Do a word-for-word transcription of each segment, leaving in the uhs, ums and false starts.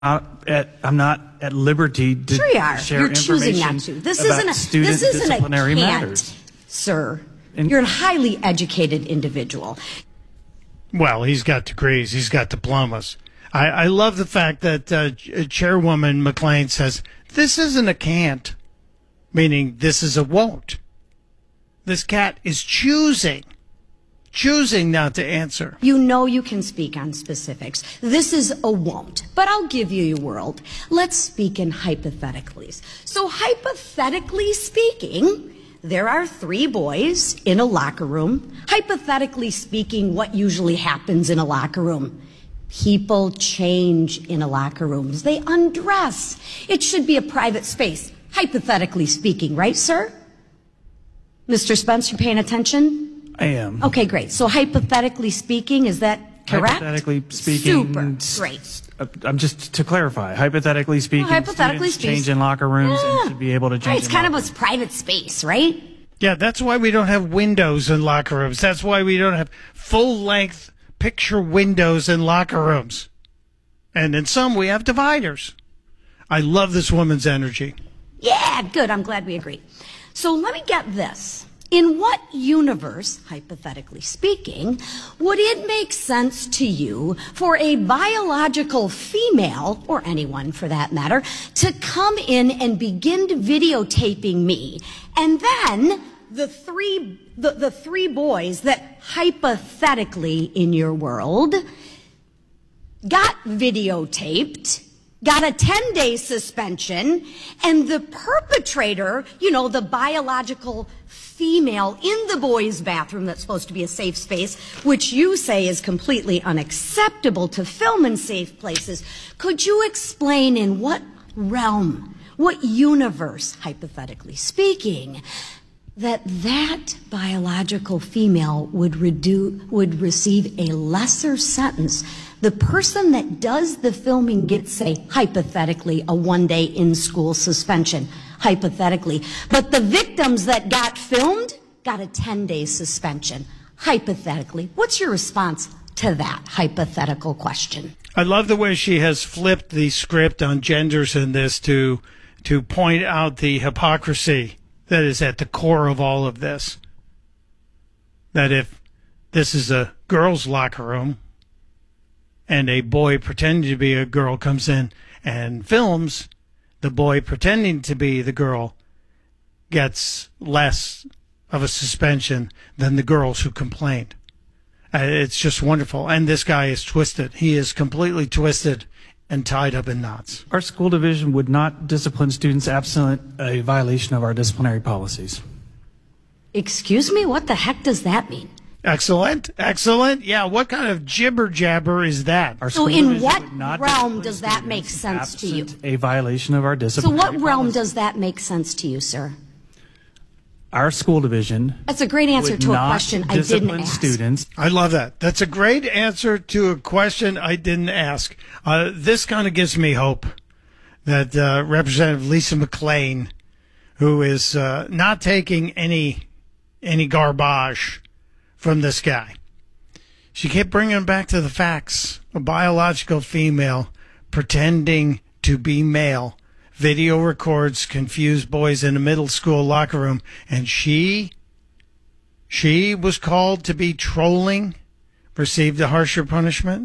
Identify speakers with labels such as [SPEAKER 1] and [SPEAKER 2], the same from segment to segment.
[SPEAKER 1] not at, I'm not at liberty to
[SPEAKER 2] sure you are.
[SPEAKER 1] share
[SPEAKER 2] You're choosing
[SPEAKER 1] information
[SPEAKER 2] not to. This
[SPEAKER 1] about
[SPEAKER 2] isn't a,
[SPEAKER 1] student
[SPEAKER 2] this isn't
[SPEAKER 1] disciplinary
[SPEAKER 2] a can't,
[SPEAKER 1] matters.
[SPEAKER 2] sir.
[SPEAKER 1] And-
[SPEAKER 2] You're a highly educated individual.
[SPEAKER 3] Well, he's got degrees. He's got diplomas. I, I love the fact that uh, Chairwoman McClain says, this isn't a can't, meaning this is a won't. This cat is choosing, choosing not to answer.
[SPEAKER 2] You know you can speak on specifics. This is a won't, but I'll give you your world. Let's speak in hypotheticals. So hypothetically speaking, there are three boys in a locker room. Hypothetically speaking, what usually happens in a locker room? People change in a locker room. They undress. It should be a private space, hypothetically speaking, right, sir? Mister Spence, you paying attention?
[SPEAKER 1] I am.
[SPEAKER 2] Okay, great. So hypothetically speaking, is that correct?
[SPEAKER 1] Hypothetically speaking.
[SPEAKER 2] Super. Great.
[SPEAKER 1] uh, I'm just to clarify. Hypothetically speaking,
[SPEAKER 2] Well, hypothetically
[SPEAKER 1] students
[SPEAKER 2] speaking-
[SPEAKER 1] change in locker rooms
[SPEAKER 2] Yeah.
[SPEAKER 1] and should be able to change.
[SPEAKER 2] Right, it's
[SPEAKER 1] in
[SPEAKER 2] kind of
[SPEAKER 1] locker
[SPEAKER 2] a private space, right?
[SPEAKER 3] Yeah, that's why we don't have windows in locker rooms. That's why we don't have full-length picture windows in locker rooms. And in some, we have dividers. I love this woman's energy.
[SPEAKER 2] Yeah, good. I'm glad we agree. So let me get this. In what universe, hypothetically speaking, would it make sense to you for a biological female, or anyone for that matter, to come in and begin videotaping me, and then the three the, the three boys that hypothetically in your world got videotaped, got a ten-day suspension, and the perpetrator, you know, the biological female in the boys' bathroom that's supposed to be a safe space, which you say is completely unacceptable to film in safe places. Could you explain in what realm, what universe, hypothetically speaking, that that biological female would redu- would receive a lesser sentence? The person that does the filming gets, say, hypothetically, a one-day in-school suspension, hypothetically. But the victims that got filmed got a ten-day suspension, hypothetically. What's your response to that hypothetical question?
[SPEAKER 3] I love the way she has flipped the script on genders in this to to point out the hypocrisy that is at the core of all of this. That if this is a girls' locker room and a boy pretending to be a girl comes in and films, the boy pretending to be the girl gets less of a suspension than the girls who complained. Uh, it's just wonderful. And this guy is twisted. He is completely twisted and tied up in knots.
[SPEAKER 1] Our school division would not discipline students absent a violation of our disciplinary policies.
[SPEAKER 2] Excuse me? What the heck does that mean?
[SPEAKER 3] Excellent. Excellent. Yeah, what kind of jibber jabber is that?
[SPEAKER 1] Our
[SPEAKER 2] So
[SPEAKER 1] school
[SPEAKER 2] in
[SPEAKER 1] division
[SPEAKER 2] what
[SPEAKER 1] would not
[SPEAKER 2] realm
[SPEAKER 1] discipline
[SPEAKER 2] does that make
[SPEAKER 1] students
[SPEAKER 2] sense to you?
[SPEAKER 1] absent a violation of our
[SPEAKER 2] So
[SPEAKER 1] disciplinary
[SPEAKER 2] what realm
[SPEAKER 1] policies.
[SPEAKER 2] does that make sense to you, sir?
[SPEAKER 1] Our school division
[SPEAKER 2] That's a great answer
[SPEAKER 1] would
[SPEAKER 2] to a
[SPEAKER 1] not
[SPEAKER 2] question I didn't
[SPEAKER 1] discipline
[SPEAKER 2] ask.
[SPEAKER 1] students.
[SPEAKER 3] I love that. That's a great answer to a question I didn't ask. Uh, this kind of gives me hope that uh, Representative Lisa McClain, who is uh, not taking any any garbage from this guy, she kept bringing him back to the facts. A biological female pretending to be male. Video records confused boys in a middle school locker room, and she, she was called to be trolling, received a harsher punishment.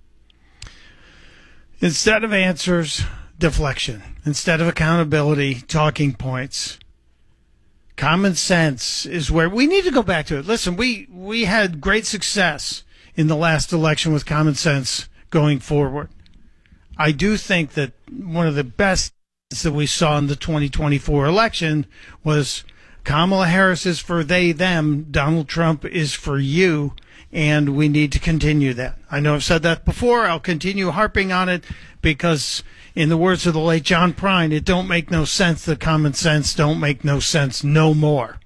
[SPEAKER 3] Instead of answers, deflection. Instead of accountability, talking points. Common sense is where we need to go back to it. Listen, we, we had great success in the last election with common sense going forward. I do think that one of the best that we saw in the twenty twenty-four election was Kamala Harris is for they, them. Donald Trump is for you. And we need to continue that. I know I've said that before. I'll continue harping on it because, in the words of the late John Prine, it don't make no sense that common sense don't make no sense no more.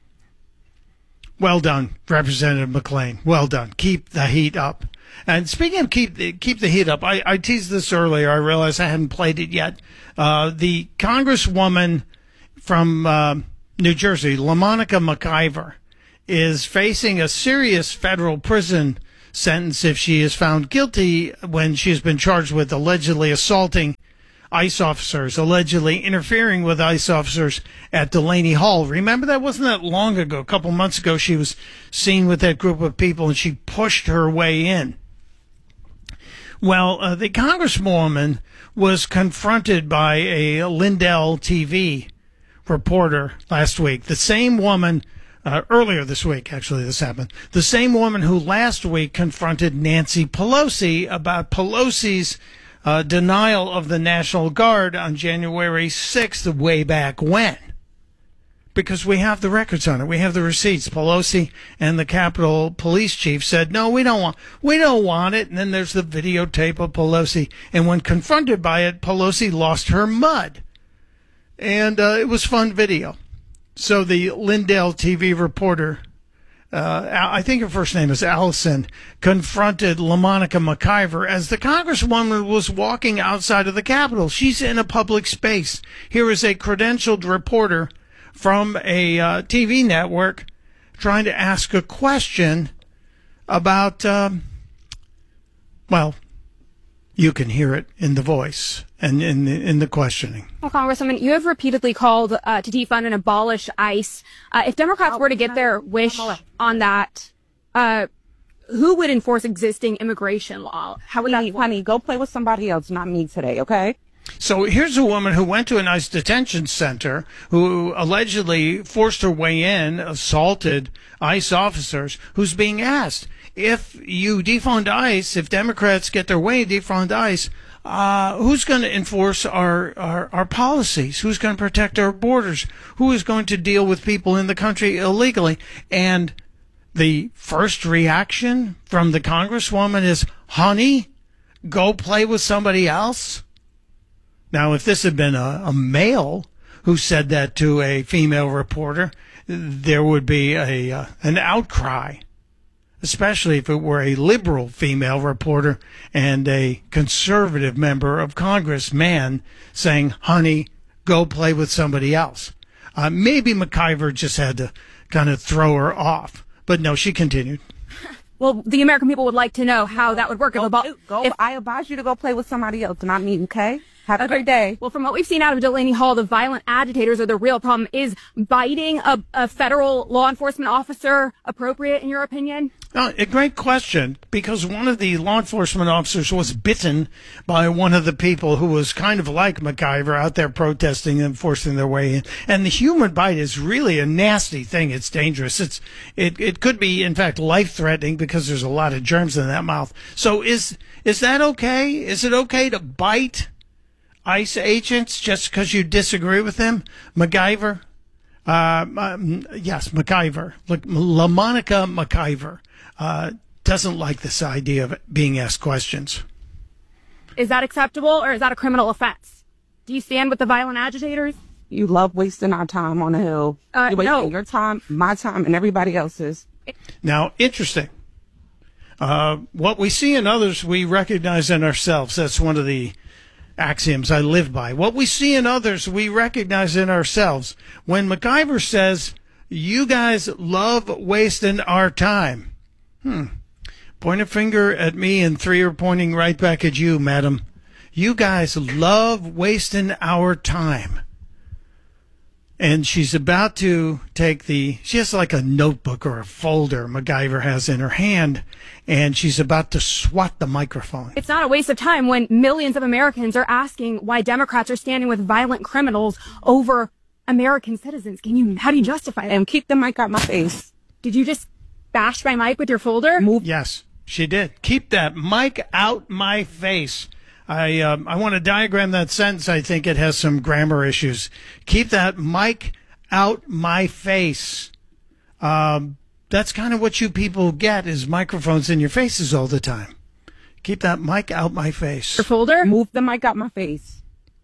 [SPEAKER 3] Well done, Representative McClain. Well done. Keep the heat up. And speaking of keep keep the heat up, I, I teased this earlier. I realized I hadn't played it yet. Uh, the Congresswoman from uh, New Jersey, LaMonica McIver, is facing a serious federal prison sentence if she is found guilty when she has been charged with allegedly assaulting ICE officers, allegedly interfering with ICE officers at Delaney Hall. Remember, that wasn't that long ago. A couple months ago, she was seen with that group of people and she pushed her way in. Well, uh, the congresswoman was confronted by a Lindell T V reporter last week. The same woman, uh, earlier this week, actually, this happened. The same woman who last week confronted Nancy Pelosi about Pelosi's uh, denial of the National Guard on January sixth, way back when. Because we have the records on it. We have the receipts. Pelosi and the Capitol Police Chief said, no, we don't want, we don't want it. And then there's the videotape of Pelosi. And when confronted by it, Pelosi lost her mud. And uh, it was fun video. So the Lindell T V reporter, uh, I think her first name is Allison, confronted LaMonica McIver as the congresswoman was walking outside of the Capitol. She's in a public space. Here is a credentialed reporter from a uh, T V network trying to ask a question about, um, well, you can hear it in the voice and in the, in the questioning.
[SPEAKER 4] Well, Congresswoman, you have repeatedly called uh, to defund and abolish ICE. Uh, if Democrats were to get their wish on that, uh, who would enforce existing immigration law? How would that?
[SPEAKER 5] Honey, go play with somebody else, not me today, okay?
[SPEAKER 3] So here's a woman who went to an ICE detention center, who allegedly forced her way in, assaulted ICE officers, who's being asked, if you defund ICE, if Democrats get their way, defund ICE, uh, who's going to enforce our, our, our policies? Who's going to protect our borders? Who is going to deal with people in the country illegally? And the first reaction from the congresswoman is, honey, go play with somebody else? Now, if this had been a, a male who said that to a female reporter, there would be a uh, an outcry, especially if it were a liberal female reporter and a conservative member of Congress man saying, honey, go play with somebody else. Uh, maybe McIver just had to kind of throw her off. But no, she continued.
[SPEAKER 4] Well, the American people would like to know how that would work.
[SPEAKER 5] Go,
[SPEAKER 4] if, abo-
[SPEAKER 5] go,
[SPEAKER 4] if
[SPEAKER 5] I advise you to go play with somebody else, not me, okay? Have a great day.
[SPEAKER 4] Well, from what we've seen out of Delaney Hall, the violent agitators are the real problem. Is biting a, a federal law enforcement officer appropriate, in your opinion?
[SPEAKER 3] Uh, a great question, because one of the law enforcement officers was bitten by one of the people who was kind of like McIver out there protesting and forcing their way in. And the human bite is really a nasty thing. It's dangerous. It's it, it could be, in fact, life-threatening because there's a lot of germs in that mouth. So is is that okay? Is it okay to bite ICE agents just because you disagree with them? McIver? Uh, um, yes, McIver. Look, LaMonica McIver uh, doesn't like this idea of being asked questions.
[SPEAKER 4] Is that acceptable, or is that a criminal offense? Do you stand with the violent agitators?
[SPEAKER 5] You love wasting our time on the Hill.
[SPEAKER 4] Uh,
[SPEAKER 5] You're wasting
[SPEAKER 4] no.
[SPEAKER 5] your time, my time, and everybody else's.
[SPEAKER 3] Now, interesting. Uh, what we see in others, we recognize in ourselves. That's one of the axioms I live by. What we see in others, we recognize in ourselves. When McIver says, you guys love wasting our time. Hmm. Point a finger at me and three are pointing right back at you, madam. You guys love wasting our time. And she's about to take the, she has like a notebook or a folder McIver has in her hand, and she's about to swat the microphone.
[SPEAKER 4] It's not a waste of time when millions of Americans are asking why Democrats are standing with violent criminals over American citizens. Can you, how do you justify that?
[SPEAKER 5] And keep the mic out my face.
[SPEAKER 4] Did you just bash my mic with your folder?
[SPEAKER 5] Move.
[SPEAKER 3] Yes, she did. Keep that mic out my face. I um, I want to diagram that sentence. I think it has some grammar issues. Keep that mic out my face. Um, that's kind of what you people get, is microphones in your faces all the time. Keep that mic out my face.
[SPEAKER 4] Your folder?
[SPEAKER 5] Move the mic out my face.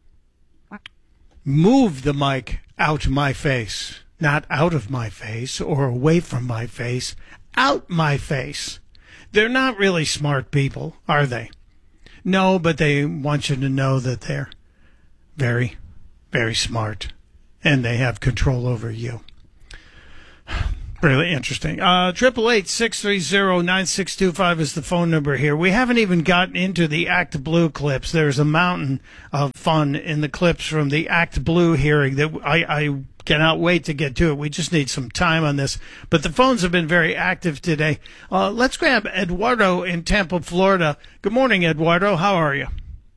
[SPEAKER 3] Move the mic out my face. Not out of my face or away from my face. Out my face. They're not really smart people, are they? No, but they want you to know that they're very, very smart, and they have control over you. Really interesting. Uh, triple eight six three zero nine six two five is the phone number here. We haven't even gotten into the Act Blue clips. There's a mountain of fun in the clips from the Act Blue hearing that I, I cannot wait to get to it. We just need some time on this. But the phones have been very active today. Uh, let's grab Eduardo in Tampa, Florida. Good morning, Eduardo. How are you?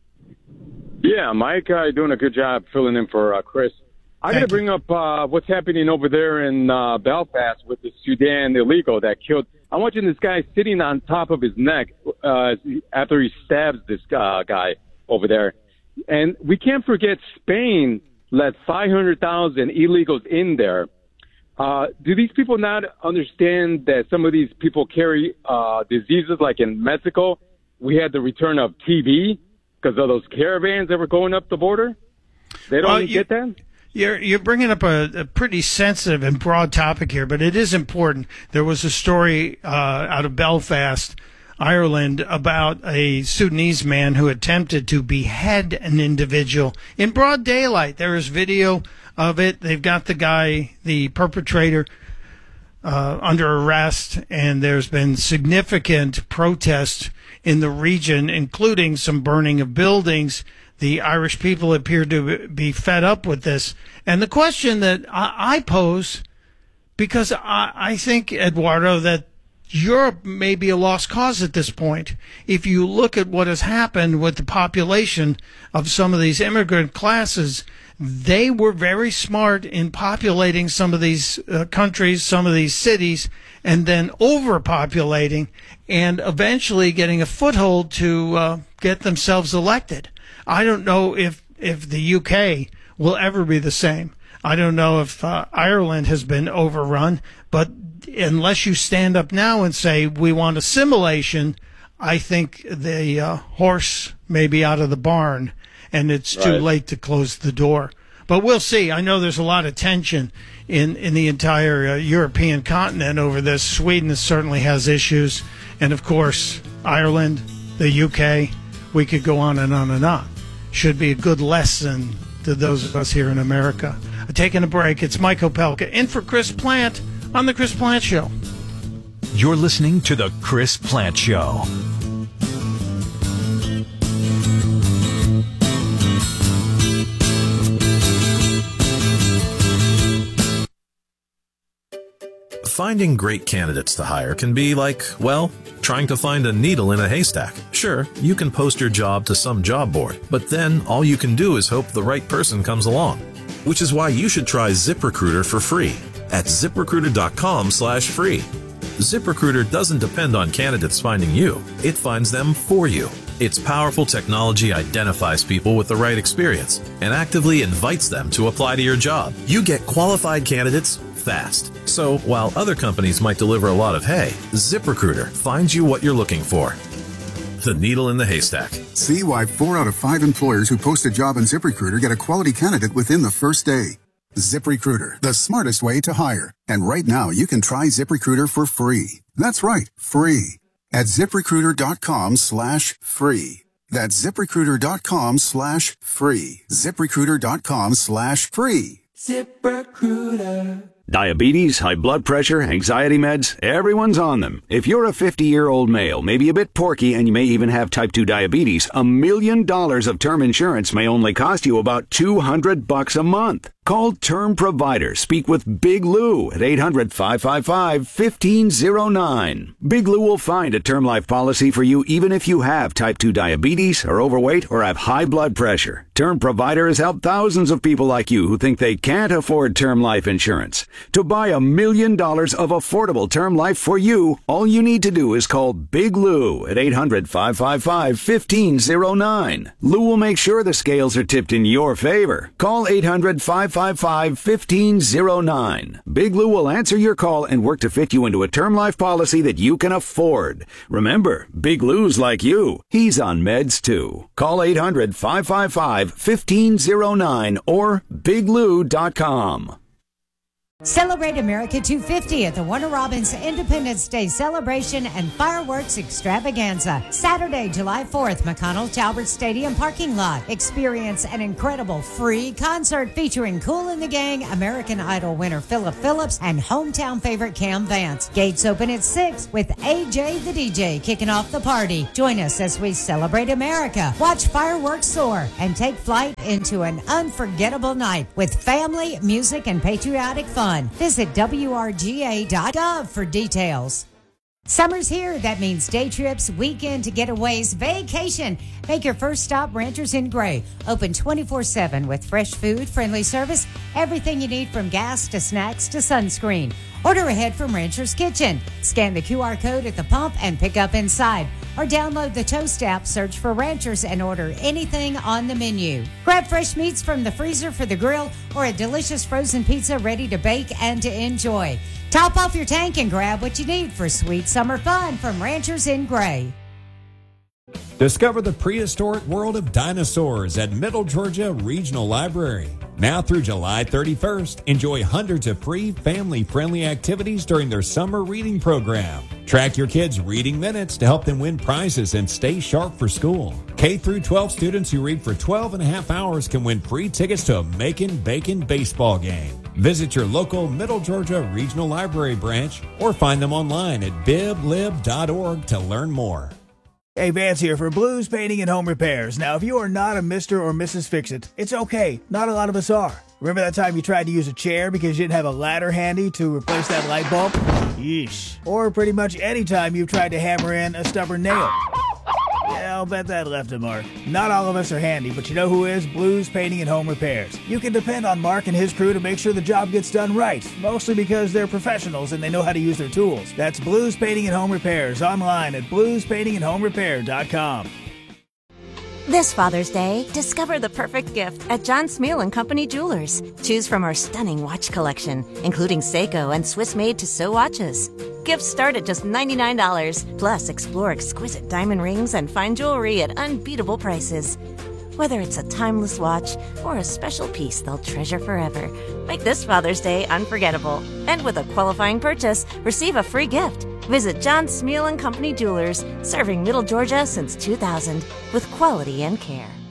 [SPEAKER 6] Yeah, Mike, uh, you're doing a good job filling in for uh, Chris. I got to bring up uh, what's happening over there in uh, Belfast with the Sudan illegal that killed. I'm watching this guy sitting on top of his neck uh, after he stabs this uh, guy over there. And we can't forget Spain let five hundred thousand illegals in there. Uh, do these people not understand that some of these people carry uh, diseases like in Mexico? We had the return of T B because of those caravans that were going up the border. They don't
[SPEAKER 3] well,
[SPEAKER 6] you, get that?
[SPEAKER 3] You're you're bringing up a, a pretty sensitive and broad topic here, but it is important. There was a story uh, out of Belfast, Ireland, about a Sudanese man who attempted to behead an individual in broad daylight. There is video of it. They've got the guy, the perpetrator, uh, under arrest, and there's been significant protest in the region, including some burning of buildings. The Irish people appear to be fed up with this. And the question that I, I pose, because I, I think, Eduardo, that Europe may be a lost cause at this point. If you look at what has happened with the population of some of these immigrant classes, they were very smart in populating some of these uh, countries, some of these cities, and then overpopulating and eventually getting a foothold to uh, get themselves elected. I don't know if, if the U K will ever be the same. I don't know if uh, Ireland has been overrun, but unless you stand up now and say we want assimilation, I think the uh, horse may be out of the barn, and it's too
[SPEAKER 6] right.
[SPEAKER 3] late to close the door. But we'll see. I know there's a lot of tension in, in the entire uh, European continent over this. Sweden certainly has issues, and of course, Ireland, the U K, we could go on and on and on. Should be a good lesson to those of us here in America. Taking a break, it's Mike Opelka in for Chris Plant on The Chris Plant Show.
[SPEAKER 7] You're listening to The Chris Plant Show.
[SPEAKER 8] Finding great candidates to hire can be like, well, trying to find a needle in a haystack. Sure, you can post your job to some job board, but then all you can do is hope the right person comes along. Which is why you should try ZipRecruiter for free at ZipRecruiter.com slash free. ZipRecruiter doesn't depend on candidates finding you. It finds them for you. Its powerful technology identifies people with the right experience and actively invites them to apply to your job. You get qualified candidates fast. So while other companies might deliver a lot of hay, ZipRecruiter finds you what you're looking for. The needle in the haystack.
[SPEAKER 9] See why four out of five employers who post a job on ZipRecruiter get a quality candidate within the first day. ZipRecruiter, the smartest way to hire. And right now, you can try ZipRecruiter for free. That's right, free. At ZipRecruiter.com slash free. That's ZipRecruiter.com slash free. ZipRecruiter.com slash free.
[SPEAKER 10] ZipRecruiter. Diabetes, high blood pressure, anxiety meds, everyone's on them. If you're a fifty-year-old male, maybe a bit porky, and you may even have type two diabetes, a million dollars of term insurance may only cost you about two hundred bucks a month. Call Term Provider. Speak with Big Lou at eight hundred, five five five, one five zero nine. Big Lou will find a term life policy for you even if you have type two diabetes, are overweight, or have high blood pressure. Term Provider has helped thousands of people like you who think they can't afford term life insurance. To buy a million dollars of affordable term life for you, all you need to do is call Big Lou at eight hundred, five five five, one five zero nine. Lou will make sure the scales are tipped in your favor. Call eight hundred, five five five, one five zero nine. Big Lou will answer your call and work to fit you into a term life policy that you can afford. Remember, Big Lou's like you. He's on meds too. Call eight hundred, five five five, one five zero nine or big lou dot com.
[SPEAKER 11] Celebrate America two fifty at the Warner Robins Independence Day Celebration and Fireworks Extravaganza. Saturday, July fourth, McConnell Talbert Stadium parking lot. Experience an incredible free concert featuring Kool and the Gang, American Idol winner Philip Phillips, and hometown favorite Cam Vance. Gates open at six with A J the D J kicking off the party. Join us as we celebrate America, watch fireworks soar, and take flight into an unforgettable night with family, music, and patriotic fun. Visit W R G A dot gov for details. Summer's here. That means day trips, weekend to getaways, vacation. Make your first stop Ranchers in Gray. Open twenty-four seven with fresh food, friendly service, everything you need from gas to snacks to sunscreen. Order ahead from Rancher's Kitchen. Scan the Q R code at the pump and pick up inside. Or download the Toast app, search for Ranchers, and order anything on the menu. Grab fresh meats from the freezer for the grill or a delicious frozen pizza ready to bake and to enjoy. Top off your tank and grab what you need for sweet summer fun from Ranchers in Gray.
[SPEAKER 12] Discover the prehistoric world of dinosaurs at Middle Georgia Regional Library. Now through July thirty-first, enjoy hundreds of free family-friendly activities during their summer reading program. Track your kids' reading minutes to help them win prizes and stay sharp for school. K through twelve students who read for twelve and a half hours can win free tickets to a Macon Bacon baseball game. Visit your local Middle Georgia Regional Library branch or find them online at bib lib dot org to learn more.
[SPEAKER 13] Hey, Vance here for Blues Painting and Home Repairs. Now, if you are not a Mister or Missus Fix-It, it's okay. Not a lot of us are. Remember that time you tried to use a chair because you didn't have a ladder handy to replace that light bulb? Yeesh. Or pretty much any time you've tried to hammer in a stubborn nail. Yeah, I'll bet that left a mark. Not all of us are handy, but you know who is? Blues Painting and Home Repairs. You can depend on Mark and his crew to make sure the job gets done right, mostly because they're professionals and they know how to use their tools. That's Blues Painting and Home Repairs online at blues painting and home repair dot com.
[SPEAKER 14] This Father's Day, discover the perfect gift at John Smeal and Company Jewelers. Choose from our stunning watch collection, including Seiko and Swiss-made Tissot watches. Gifts start at just ninety-nine dollars. Plus, explore exquisite diamond rings and fine jewelry at unbeatable prices. Whether it's a timeless watch or a special piece they'll treasure forever, make this Father's Day unforgettable. And with a qualifying purchase, receive a free gift. Visit John Smeal and Company Jewelers, serving Middle Georgia since two thousand with quality and care.